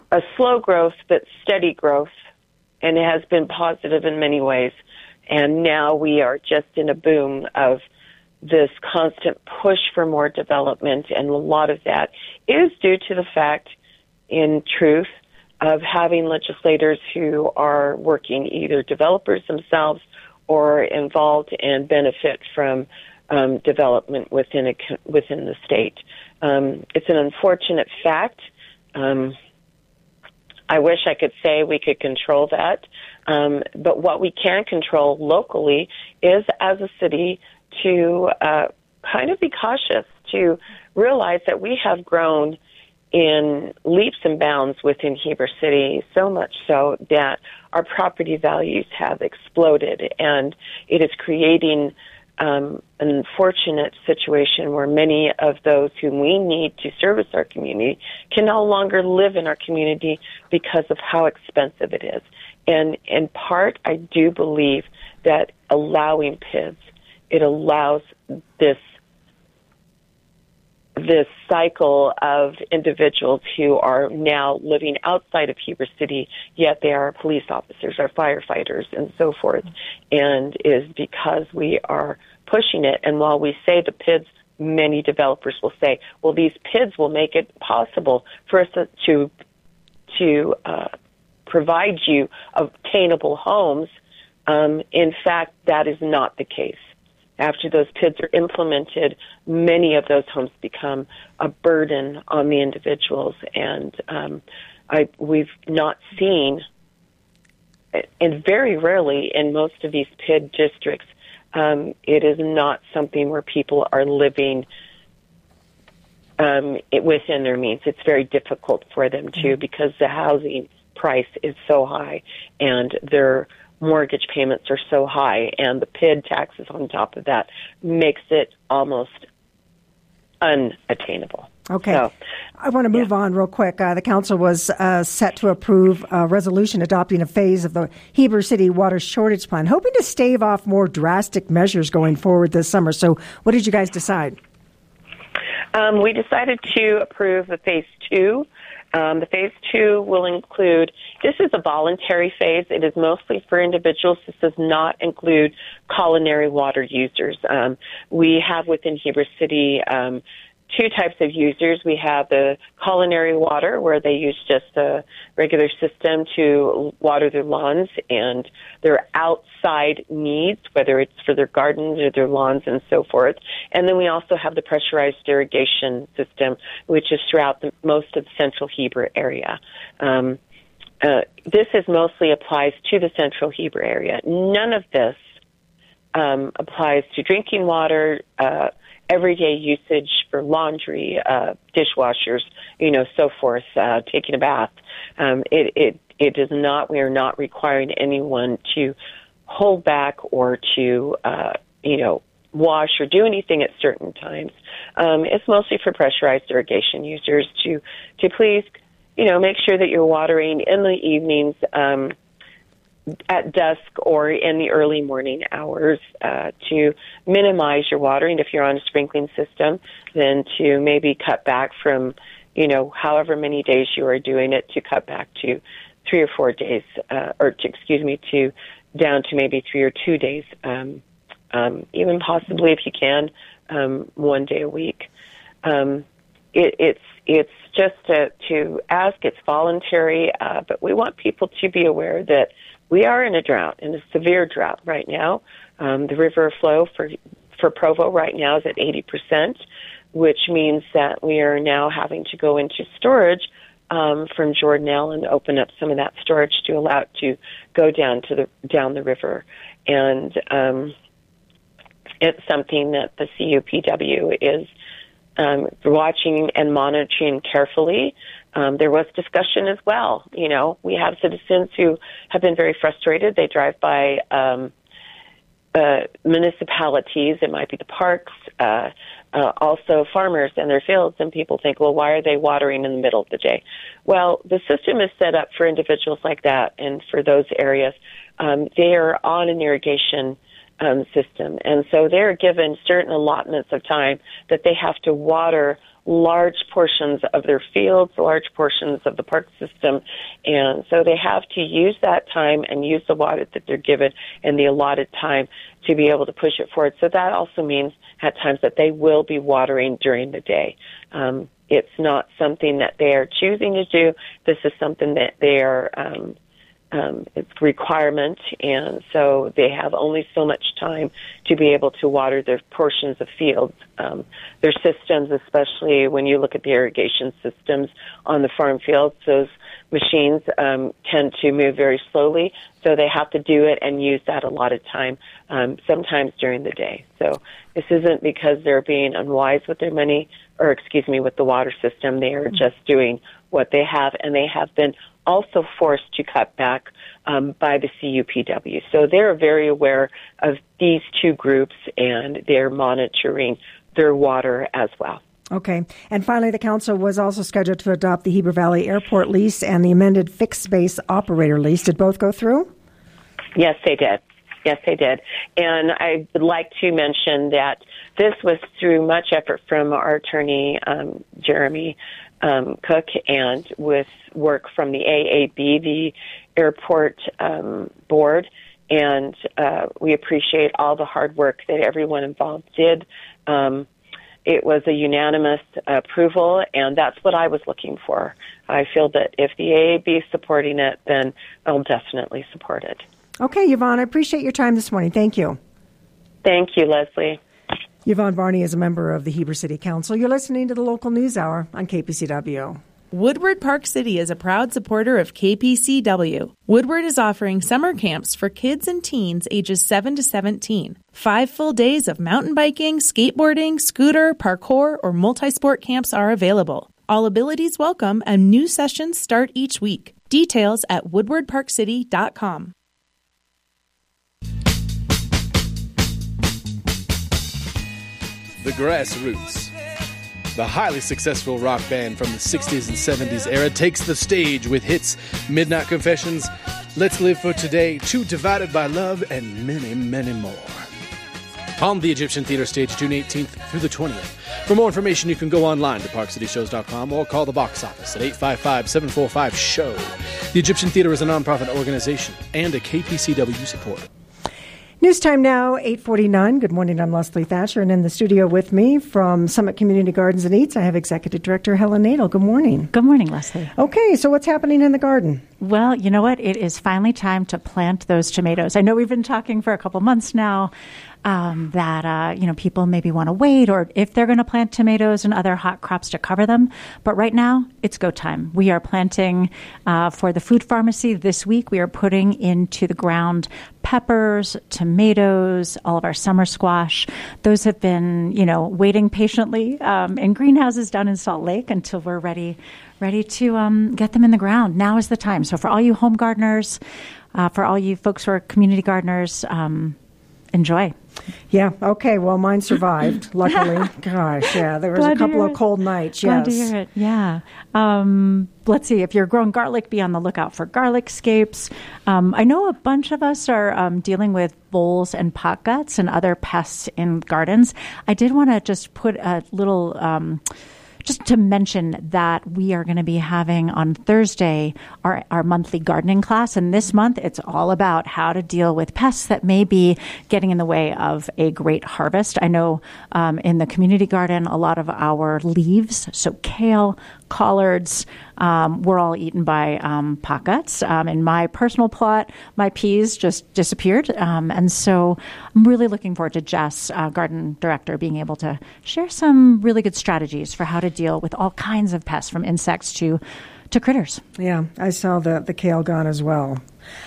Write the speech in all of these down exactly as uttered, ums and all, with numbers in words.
a slow growth but steady growth, and it has been positive in many ways. And now we are just in a boom of this constant push for more development, and a lot of that is due to the fact, in truth, of having legislators who are working, either developers themselves or involved and benefit from um, development within a, within the state. Um, it's an unfortunate fact. Um, I wish I could say we could control that, um, but what we can control locally is, as a city, to uh, kind of be cautious, to realize that we have grown in leaps and bounds within Heber City, so much so that our property values have exploded, and it is creating um, an unfortunate situation where many of those whom we need to service our community can no longer live in our community because of how expensive it is. And in part, I do believe that allowing P I Ds, it allows this this cycle of individuals who are now living outside of Heber City, yet they are police officers, are firefighters, and so forth, and is because we are pushing it. And while we say the P I Ds, many developers will say, well, these P I Ds will make it possible for us to, to uh, provide you obtainable homes. Um, in fact, that is not the case. After those P I Ds are implemented, many of those homes become a burden on the individuals, and um, I, we've not seen, and very rarely in most of these P I D districts, um, it is not something where people are living um, within their means. It's very difficult for them to, mm-hmm. because the housing price is so high, and their mortgage payments are so high, and the P I D taxes on top of that makes it almost unattainable. Okay. So, I want to move yeah. on real quick. Uh, the council was uh, set to approve a resolution adopting a phase of the Heber City water shortage plan, hoping to stave off more drastic measures going forward this summer. So what did you guys decide? Um, we decided to approve the phase two. Um, the phase two will include, this is a voluntary phase. It is mostly for individuals. This does not include culinary water users. Um, we have within Heber City um, two types of users. We have the culinary water, where they use just a regular system to water their lawns and their outside needs, whether it's for their gardens or their lawns and so forth. And then we also have the pressurized irrigation system, which is throughout the, most of the central Heber area. Um, uh, this is mostly applies to the central Heber area. None of this um, applies to drinking water, uh, everyday usage for laundry, uh, dishwashers, you know, so forth, uh, taking a bath. Um, it, it, it does not, we are not requiring anyone to hold back or to, uh, you know, wash or do anything at certain times. Um, it's mostly for pressurized irrigation users to, to please, you know, make sure that you're watering in the evenings, um, at dusk or in the early morning hours, uh, to minimize your watering. If you're on a sprinkling system, then to maybe cut back from, you know, however many days you are doing it, to cut back to three or four days, uh, or to, excuse me, to down to maybe three or two days, um, um, even possibly, if you can, um, one day a week. Um, it, it's it's just to, to ask. It's voluntary, uh, but we want people to be aware that we are in a drought, in a severe drought right now. Um, the river flow for for Provo right now is at eighty percent, which means that we are now having to go into storage um, from Jordanelle and open up some of that storage to allow it to go down to the down the river. And um, it's something that the C U P W is um, watching and monitoring carefully. Um, there was discussion as well. You know, we have citizens who have been very frustrated. They drive by um, uh, municipalities. It might be the parks, uh, uh, also farmers and their fields, and people think, well, why are they watering in the middle of the day? Well, the system is set up for individuals like that, and for those areas, um, they are on an irrigation um, system. And so they're given certain allotments of time that they have to water large portions of their fields, large portions of the park system. And so they have to use that time and use the water that they're given in the allotted time to be able to push it forward. So that also means at times that they will be watering during the day. Um, it's not something that they are choosing to do. This is something that they are, um, um, it's a requirement, and so they have only so much time to be able to water their portions of fields. Um, their systems, especially when you look at the irrigation systems on the farm fields, those machines um, tend to move very slowly, so they have to do it and use that allotted time, um, sometimes during the day. So this isn't because they're being unwise with their money, or excuse me, with the water system. They are just doing what they have, and they have been also forced to cut back um, by the C U P W. So they're very aware of these two groups, and they're monitoring their water as well. Okay. And finally, the council was also scheduled to adopt the Heber Valley Airport lease and the amended fixed base operator lease. Did both go through? Yes, they did. Yes, they did. And I would like to mention that this was through much effort from our attorney, um, Jeremy um, Cook, and with work from the A A B, the airport um, board. And uh, we appreciate all the hard work that everyone involved did. Um, it was a unanimous approval, and that's what I was looking for. I feel that if the A A B is supporting it, then I'll definitely support it. Okay, Yvonne, I appreciate your time this morning. Thank you. Thank you, Leslie. Yvonne Varney is a member of the Heber City Council. You're listening to the Local News Hour on K P C W. Woodward Park City is a proud supporter of K P C W. Woodward is offering summer camps for kids and teens ages seven to seventeen. Five full days of mountain biking, skateboarding, scooter, parkour, or multi-sport camps are available. All abilities welcome, and new sessions start each week. Details at woodward park city dot com. The Grassroots, the highly successful rock band from the sixties and seventies era, takes the stage with hits Midnight Confessions, Let's Live for Today, Two Divided by Love, and many, many more. On the Egyptian Theater stage, June eighteenth through the twentieth. For more information, you can go online to park city shows dot com or call the box office at eight five five, seven four five, S H O W. The Egyptian Theater is a nonprofit organization and a K P C W supporter. News time now, eight forty-nine. Good morning, I'm Leslie Thatcher, and in the studio with me from Summit Community Gardens and Eats, I have Executive Director Helen Nadel. Good morning. Good morning, Leslie. Okay, so what's happening in the garden? Well, you know what? It is finally time to plant those tomatoes. I know we've been talking for a couple months now um, that, uh, you know, people maybe want to wait, or if they're going to plant tomatoes and other hot crops to cover them. But right now, it's go time. We are planting uh, for the food pharmacy this week. We are putting into the ground peppers, tomatoes, all of our summer squash. Those have been, you know, waiting patiently um, in greenhouses down in Salt Lake until we're ready ready to um, get them in the ground. Now is the time. So for all you home gardeners, uh, for all you folks who are community gardeners, um, enjoy. Yeah, okay. Well, mine survived, luckily. Gosh, yeah, there was Glad a couple of it. cold nights, Glad yes. to hear it, yeah. Um, let's see, if you're growing garlic, be on the lookout for garlic scapes. Um, I know a bunch of us are um, dealing with voles and pot guts and other pests in gardens. I did want to just put a little... Um, Just to mention that we are going to be having on Thursday our, our monthly gardening class. And this month, it's all about how to deal with pests that may be getting in the way of a great harvest. I know um, in the community garden, a lot of our leaves, so kale, collards, um, were all eaten by um, pot guts. Um, in my personal plot, my peas just disappeared. Um, and so I'm really looking forward to Jess, uh, garden director, being able to share some really good strategies for how to deal with all kinds of pests, from insects to to critters. Yeah, I saw the, the kale gone as well.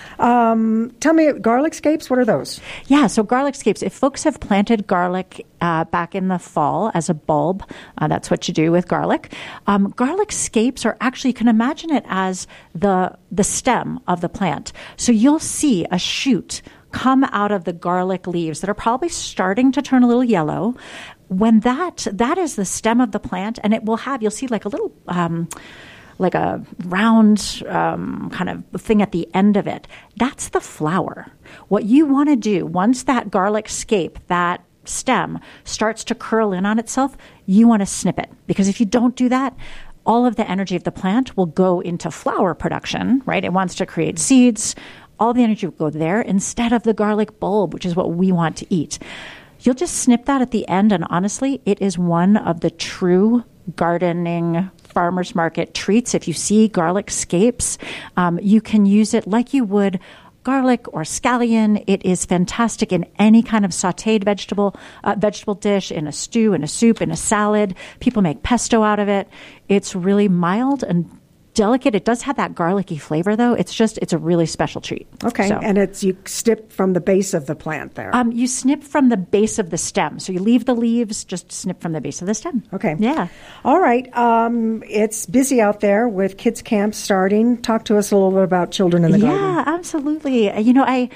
Um, tell me, garlic scapes, what are those? Yeah, so garlic scapes, if folks have planted garlic uh, back in the fall as a bulb, uh, that's what you do with garlic. Um, garlic scapes are actually, you can imagine it as the the stem of the plant. So you'll see a shoot come out of the garlic leaves that are probably starting to turn a little yellow. When that, that is the stem of the plant, and it will have, you'll see like a little... Um, like a round um, kind of thing at the end of it. That's the flower. What you want to do once that garlic scape, that stem starts to curl in on itself, you want to snip it, because if you don't do that, all of the energy of the plant will go into flower production, right? It wants to create seeds. All the energy will go there instead of the garlic bulb, which is what we want to eat. You'll just snip that at the end, and honestly, it is one of the true gardening farmers market treats. If you see garlic scapes, um, you can use it like you would garlic or scallion. It is fantastic in any kind of sautéed vegetable uh, vegetable dish, in a stew, in a soup, in a salad. People make pesto out of it. It's really mild and delicate. It does have that garlicky flavor, though. It's just, it's a really special treat. Okay, so, and it's you snip from the base of the plant there. Um, you snip from the base of the stem. So you leave the leaves, just snip from the base of the stem. Okay. Yeah. All right. Um, it's busy out there with kids' camps starting. Talk to us a little bit about Children in the Garden. Yeah, absolutely. You know, I...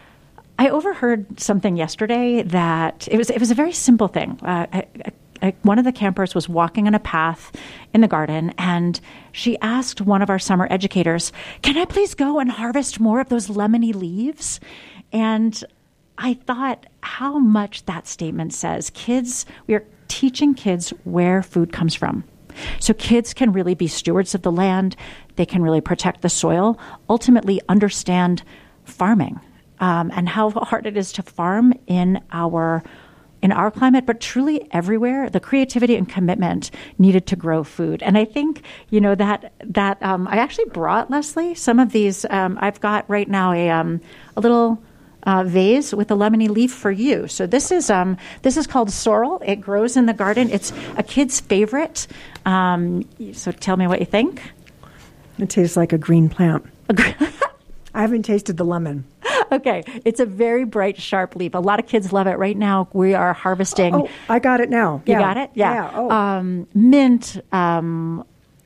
I overheard something yesterday that it was it was a very simple thing. Uh, I, I, one of the campers was walking on a path in the garden, and she asked one of our summer educators, "Can I please go and harvest more of those lemony leaves?" And I thought how much that statement says. Kids, we are teaching kids where food comes from. So kids can really be stewards of the land. They can really protect the soil, ultimately understand farming. Um, and how hard it is to farm in our in our climate, but truly everywhere. The creativity and commitment needed to grow food, and I think you know that that um, I actually brought Leslie some of these. Um, I've got right now a um, a little uh, vase with a lemony leaf for you. So this is um, this is called sorrel. It grows in the garden. It's a kid's favorite. Um, so tell me what you think. It tastes like a green plant. I haven't tasted the lemon. Okay. It's a very bright, sharp leaf. A lot of kids love it. Right now, we are harvesting. Oh, I got it now. You yeah. got it? Yeah. yeah. Oh. Um, mint, um,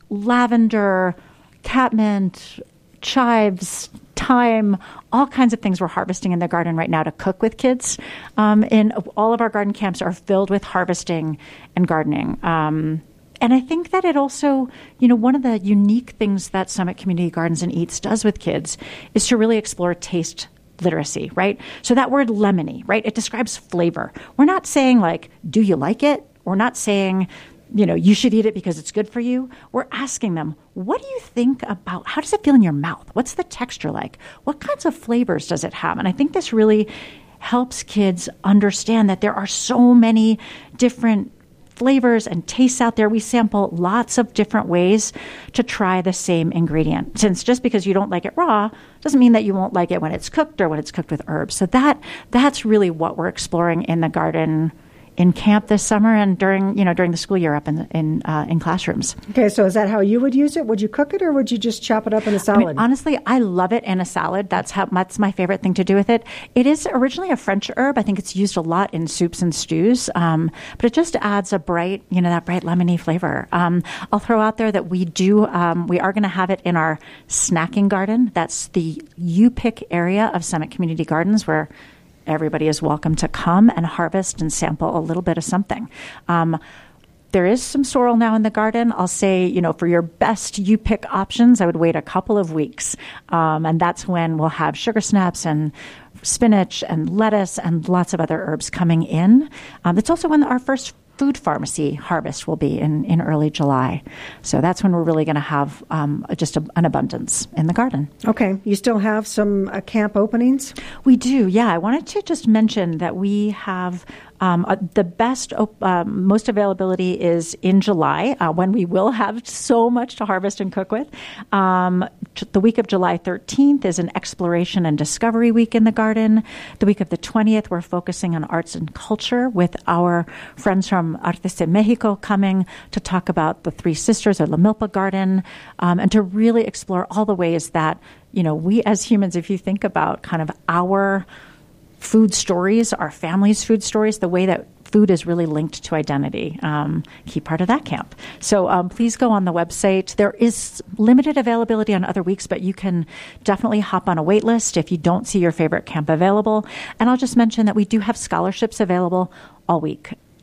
lavender, catmint, chives, thyme, all kinds of things we're harvesting in the garden right now to cook with kids. Um, and all of our garden camps are filled with harvesting and gardening. Um, And I think that it also, you know, one of the unique things that Summit Community Gardens and Eats does with kids is to really explore taste literacy, right? So that word lemony, right? It describes flavor. We're not saying like, do you like it? We're not saying, you know, you should eat it because it's good for you. We're asking them, what do you think about, how does it feel in your mouth? What's the texture like? What kinds of flavors does it have? And I think this really helps kids understand that there are so many different flavors and tastes out there. We sample lots of different ways to try the same ingredient. Since just because you don't like it raw doesn't mean that you won't like it when it's cooked or when it's cooked with herbs. So that that's really what we're exploring in the garden in camp this summer and during you know during the school year up in in uh, in classrooms. Okay, so is that how you would use it? Would you cook it or would you just chop it up in a salad? I mean, honestly, I love it in a salad. That's how that's my favorite thing to do with it. It is originally a French herb. I think it's used a lot in soups and stews, um, but it just adds a bright you know that bright lemony flavor. Um, I'll throw out there that we do um, we are going to have it in our snacking garden. That's the U Pick area of Summit Community Gardens where everybody is welcome to come and harvest and sample a little bit of something. Um, there is some sorrel now in the garden. I'll say, you know, for your best you pick options, I would wait a couple of weeks. Um, and that's when we'll have sugar snaps and spinach and lettuce and lots of other herbs coming in. Um, it's also when our first food pharmacy harvest will be in, in early July. So that's when we're really going to have um, just a, an abundance in the garden. Okay. You still have some uh, camp openings? We do, yeah. I wanted to just mention that we have Um, uh, the best, op- uh, most availability is in July, uh, when we will have so much to harvest and cook with. Um, t- the week of July thirteenth is an exploration and discovery week in the garden. The week of the twentieth, we're focusing on arts and culture with our friends from Artes de Mexico coming to talk about the Three Sisters or La Milpa Garden, um, and to really explore all the ways that, you know, we as humans, if you think about kind of our food stories, our family's food stories, the way that food is really linked to identity. Um, key part of that camp. So um, please go on the website. There is limited availability on other weeks, but you can definitely hop on a wait list if you don't see your favorite camp available. And I'll just mention that we do have scholarships available all week.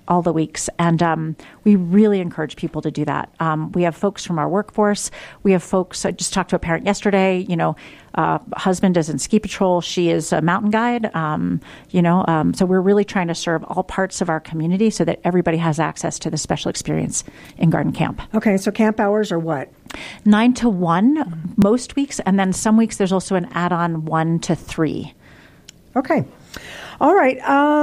all the weeks. And um, we really encourage people to do that. Um, we have folks from our workforce. We have folks, I just talked to a parent yesterday, you know, uh, husband is in ski patrol. She is a mountain guide, um, you know, um, so we're really trying to serve all parts of our community so that everybody has access to the special experience in Garden Camp. Okay, so camp hours are what? Nine to one most weeks, and then some weeks there's also an add-on one to three. Okay. All right.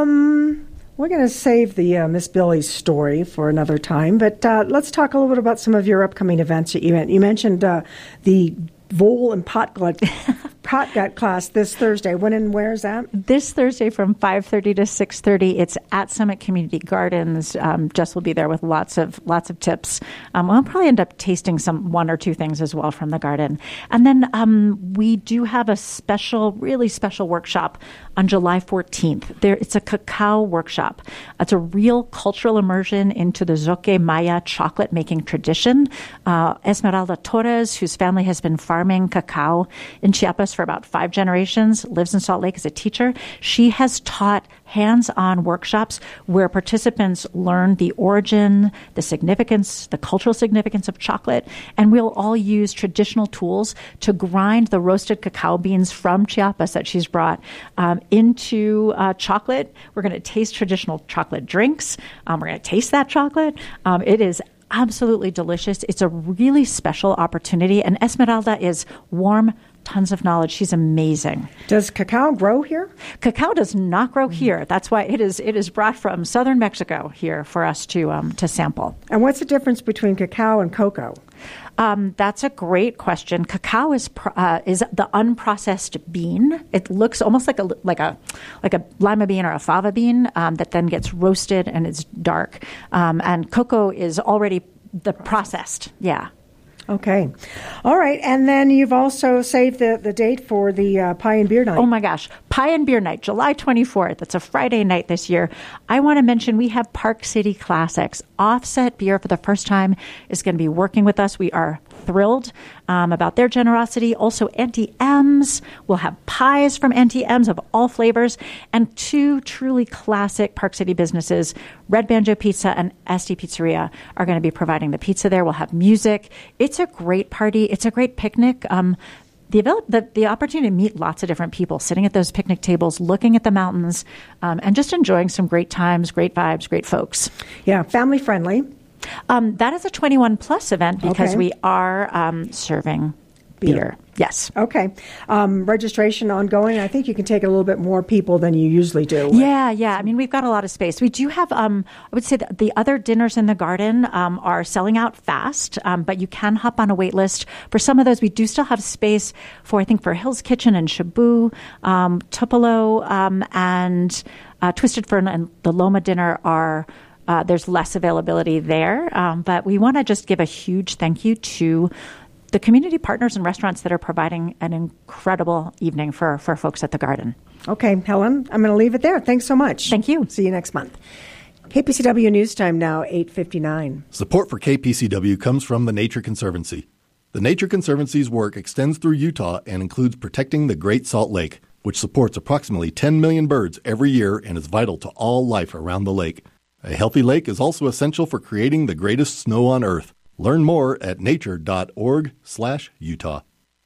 Um, we're going to save the uh, Miss Billy's story for another time, but uh, let's talk a little bit about some of your upcoming events that you, you mentioned uh, the Vole and pot gut, pot gut class this Thursday. When and where is that? This Thursday from five thirty to six thirty. It's at Summit Community Gardens. Um, Jess will be there with lots of lots of tips. Um, I'll probably end up tasting some one or two things as well from the garden. And then um, we do have a special, really special workshop on July fourteenth. There, it's a cacao workshop. It's a real cultural immersion into the Zoque Maya chocolate making tradition. Uh, Esmeralda Torres, whose family has been farming cacao in Chiapas for about five generations, lives in Salt Lake as a teacher. She has taught hands-on workshops where participants learn the origin, the significance, the cultural significance of chocolate, and we'll all use traditional tools to grind the roasted cacao beans from Chiapas that she's brought um, into uh, chocolate. We're going to taste traditional chocolate drinks. Um, we're going to taste that chocolate. Um, it is absolutely delicious. It's a really special opportunity, and Esmeralda is warm, tons of knowledge. She's amazing. Does cacao grow here? Cacao does not grow here. That's why it is it is brought from southern Mexico here for us to um, to sample. And what's the difference between cacao and cocoa? Um, that's a great question. Cacao is uh, is the unprocessed bean. It looks almost like a like a like a lima bean or a fava bean um, that then gets roasted and it's dark. Um, and cocoa is already the processed. Yeah. Okay. All right. And then you've also saved the, the date for the uh, Pie and Beer Night. Oh, my gosh. Pie and Beer Night, July twenty-fourth. It's a Friday night this year. I want to mention we have Park City Classics. Offset Beer for the first time is going to be working with us. We are thrilled um, about their generosity. Also, Auntie M's. We'll have pies from Auntie M's of all flavors. And two truly classic Park City businesses, Red Banjo Pizza and Esti Pizzeria, are going to be providing the pizza there. We'll have music. It's a great party. It's a great picnic. Um, the, the the opportunity to meet lots of different people, sitting at those picnic tables, looking at the mountains, um, and just enjoying some great times, great vibes, great folks. Yeah, family friendly. Um, that is a twenty-one plus event because Okay. we are um, serving beer. Beer. Yes. Okay. Um, registration ongoing. I think you can take a little bit more people than you usually do. Yeah, yeah. I mean, we've got a lot of space. We do have, um, I would say that the other dinners in the garden um, are selling out fast, um, but you can hop on a wait list. For some of those, we do still have space for, I think, for Hill's Kitchen and Shabu, um, Tupelo, um, and uh, Twisted Fern and the Loma dinner are Uh, there's less availability there, um, but we want to just give a huge thank you to the community partners and restaurants that are providing an incredible evening for, for folks at the garden. Okay, Helen, I'm going to leave it there. Thanks so much. Thank you. See you next month. K P C W News Time now, eight fifty-nine. Support for K P C W comes from the Nature Conservancy. The Nature Conservancy's work extends through Utah and includes protecting the Great Salt Lake, which supports approximately ten million birds every year and is vital to all life around the lake. A healthy lake is also essential for creating the greatest snow on Earth. Learn more at nature.org slash Utah.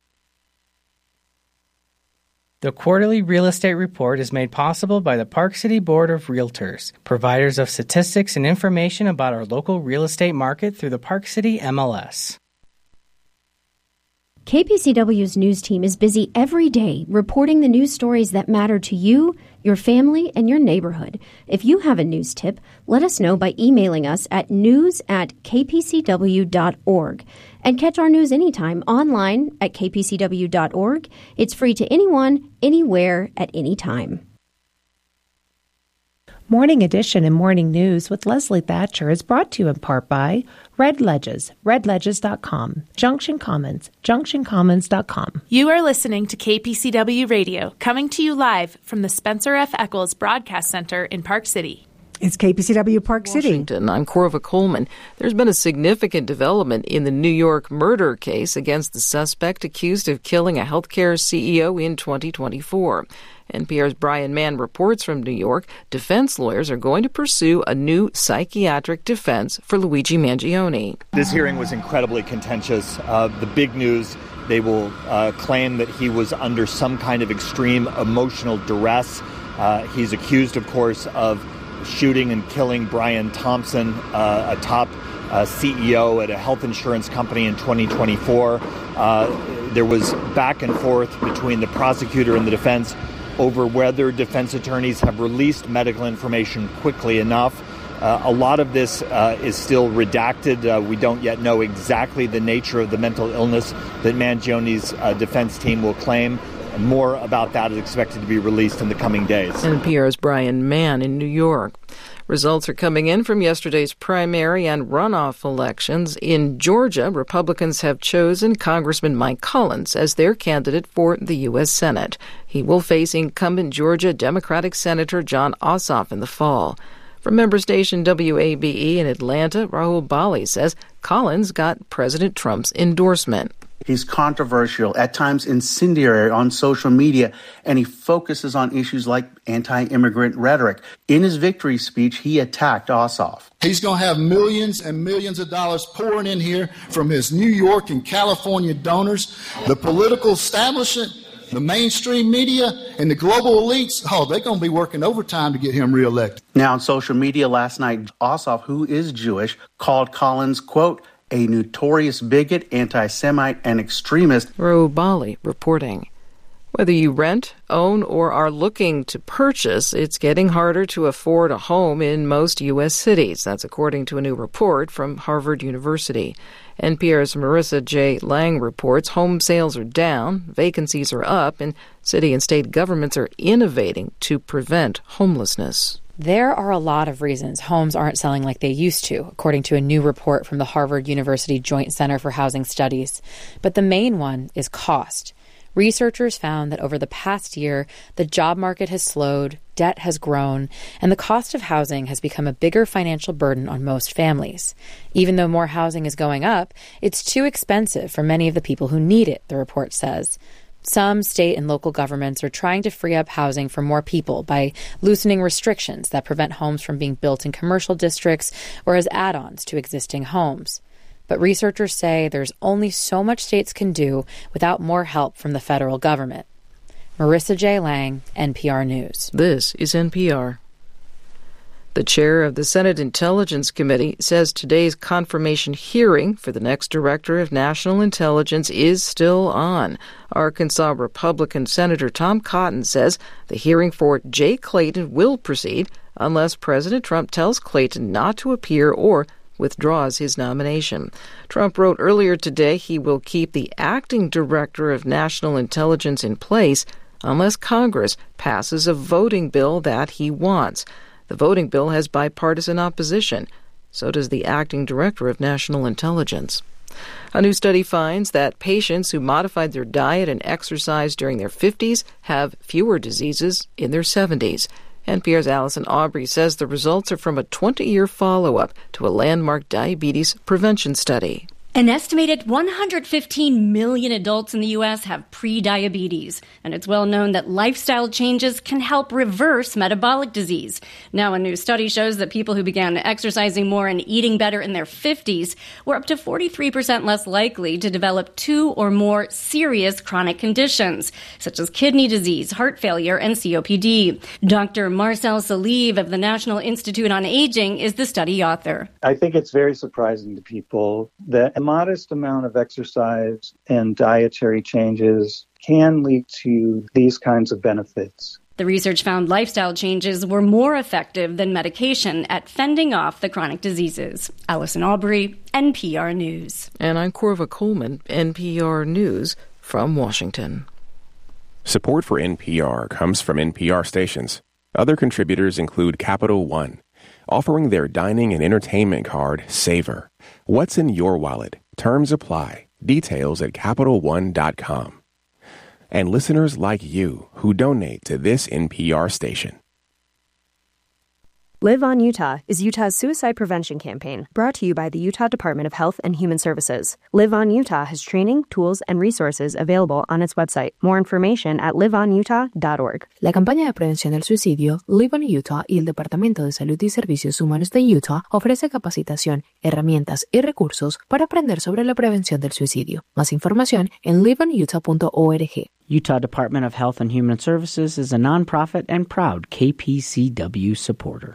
The quarterly real estate report is made possible by the Park City Board of Realtors, providers of statistics and information about our local real estate market through the Park City M L S. K P C W's news team is busy every day reporting the news stories that matter to you, your family, and your neighborhood. If you have a news tip, let us know by emailing us at news at k p c w dot org. And catch our news anytime online at k p c w dot org. It's free to anyone, anywhere, at any time. Morning Edition and Morning News with Leslie Thatcher is brought to you in part by Red Ledges, red ledges dot com, Junction Commons, junction commons dot com. You are listening to K P C W Radio, coming to you live from the Spencer F. Eccles Broadcast Center in Park City. It's K P C W Park City. Washington. I'm Corva Coleman. There's been a significant development in the New York murder case against the suspect accused of killing a healthcare C E O in twenty twenty-four. N P R's Brian Mann reports from New York. Defense lawyers are going to pursue a new psychiatric defense for Luigi Mangione. This hearing was incredibly contentious. Uh, the big news, they will uh, claim that he was under some kind of extreme emotional duress. Uh, he's accused, of course, of shooting and killing Brian Thompson, uh, a top uh, C E O at a health insurance company in twenty twenty-four. Uh, there was back and forth between the prosecutor and the defense over whether defense attorneys have released medical information quickly enough. Uh, a lot of this uh, is still redacted. Uh, we don't yet know exactly the nature of the mental illness that Mangione's uh, defense team will claim. More about that is expected to be released in the coming days. N P R's Brian Mann in New York. Results are coming in from yesterday's primary and runoff elections. In Georgia, Republicans have chosen Congressman Mike Collins as their candidate for the U S. Senate. He will face incumbent Georgia Democratic Senator Jon Ossoff in the fall. From member station W A B E in Atlanta, Rahul Bali says Collins got President Trump's endorsement. He's controversial, at times incendiary on social media, and he focuses on issues like anti-immigrant rhetoric. In his victory speech, he attacked Ossoff. He's going to have millions and millions of dollars pouring in here from his New York and California donors. The political establishment, the mainstream media, and the global elites, oh, they're going to be working overtime to get him reelected. Now, on social media last night, Ossoff, who is Jewish, called Collins, quote, a notorious bigot, anti-Semite, and extremist. Rahul Bali reporting. Whether you rent, own, or are looking to purchase, it's getting harder to afford a home in most U S cities. That's according to a new report from Harvard University. N P R's Marissa J. Lang reports home sales are down, vacancies are up, and city and state governments are innovating to prevent homelessness. There are a lot of reasons homes aren't selling like they used to, according to a new report from the Harvard University Joint Center for Housing Studies. But the main one is cost. Researchers found that over the past year, the job market has slowed, debt has grown, and the cost of housing has become a bigger financial burden on most families. Even though more housing is going up, it's too expensive for many of the people who need it, the report says. Some state and local governments are trying to free up housing for more people by loosening restrictions that prevent homes from being built in commercial districts or as add-ons to existing homes. But researchers say there's only so much states can do without more help from the federal government. Marissa J. Lang, N P R News. This is N P R. The chair of the Senate Intelligence Committee says today's confirmation hearing for the next director of national intelligence is still on. Arkansas Republican Senator Tom Cotton says the hearing for Jay Clayton will proceed unless President Trump tells Clayton not to appear or withdraws his nomination. Trump wrote earlier today he will keep the acting director of national intelligence in place unless Congress passes a voting bill that he wants. The voting bill has bipartisan opposition. So does the acting director of national intelligence. A new study finds that patients who modified their diet and exercise during their fifties have fewer diseases in their seventies. N P R's Allison Aubrey says the results are from a twenty-year follow-up to a landmark diabetes prevention study. An estimated one hundred fifteen million adults in the U S have prediabetes, and it's well known that lifestyle changes can help reverse metabolic disease. Now, a new study shows that people who began exercising more and eating better in their fifties were up to forty-three percent less likely to develop two or more serious chronic conditions, such as kidney disease, heart failure, and C O P D. Doctor Marcel Salive of the National Institute on Aging is the study author. I think it's very surprising to people that a modest amount of exercise and dietary changes can lead to these kinds of benefits. The research found lifestyle changes were more effective than medication at fending off the chronic diseases. Allison Aubrey, N P R News. And I'm Corva Coleman, N P R News from Washington. Support for N P R comes from N P R stations. Other contributors include Capital One, offering their dining and entertainment card, Savor. What's in your wallet? Terms apply. Details at Capital One dot com. And listeners like you who donate to this N P R station. Live on Utah is Utah's suicide prevention campaign, brought to you by the Utah Department of Health and Human Services. Live on Utah has training, tools, and resources available on its website. More information at live on utah dot org. La campaña de prevención del suicidio Live on Utah y el Departamento de Salud y Servicios Humanos de Utah ofrece capacitación, herramientas y recursos para aprender sobre la prevención del suicidio. Más información en live on utah dot org. Utah Department of Health and Human Services is a nonprofit and proud K P C W supporter.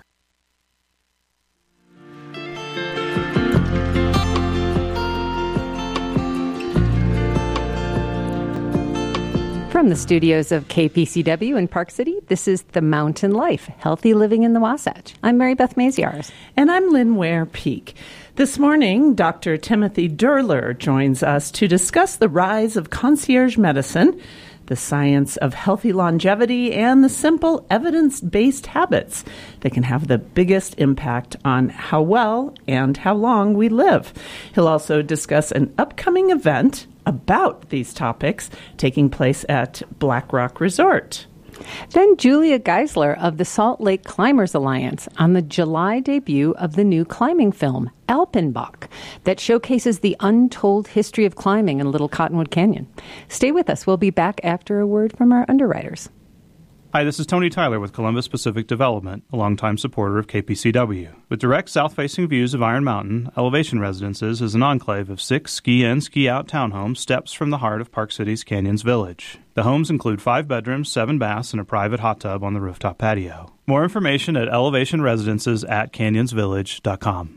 From the studios of K P C W in Park City, this is The Mountain Life, Healthy Living in the Wasatch. I'm Mary Beth Maziarz. And I'm Lynn Ware Peak. This morning, Doctor Timothy Durler joins us to discuss the rise of concierge medicine, the science of healthy longevity, and the simple evidence-based habits that can have the biggest impact on how well and how long we live. He'll also discuss an upcoming event about these topics taking place at Black Rock Resort. Then Julia Geisler of the Salt Lake Climbers Alliance on the July debut of the new climbing film, Alpenbach, that showcases the untold history of climbing in Little Cottonwood Canyon. Stay with us. We'll be back after a word from our underwriters. Hi, this is Tony Tyler with Columbus Pacific Development, a longtime supporter of K P C W. With direct south-facing views of Iron Mountain, Elevation Residences is an enclave of six ski-in, ski-out townhomes steps from the heart of Park City's Canyons Village. The homes include five bedrooms, seven baths, and a private hot tub on the rooftop patio. More information at elevation residences at canyons village dot com.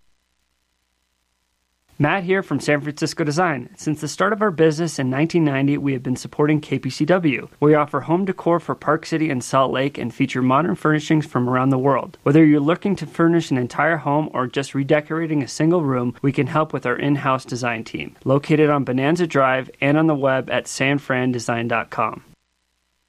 Matt here from San Francisco Design. Since the start of our business in nineteen ninety, we have been supporting K P C W. We offer home decor for Park City and Salt Lake and feature modern furnishings from around the world. Whether you're looking to furnish an entire home or just redecorating a single room, we can help with our in-house design team. Located on Bonanza Drive and on the web at san fran design dot com.